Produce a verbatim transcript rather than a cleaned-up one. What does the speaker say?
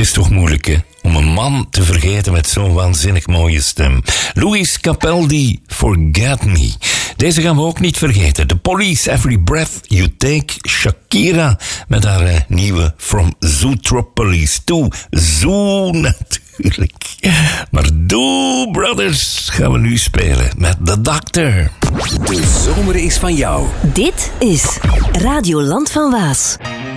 is toch moeilijk, hè? Om een man te vergeten met zo'n waanzinnig mooie stem. Louis Capaldi, Forget Me. Deze gaan we ook niet vergeten. The Police, Every Breath You Take. Shakira met haar uh, nieuwe From Zootropolis to Zoo natuurlijk. Maar Doe Brothers gaan we nu spelen met The Doctor. De zomer is van jou. Dit is Radio Land van Waas.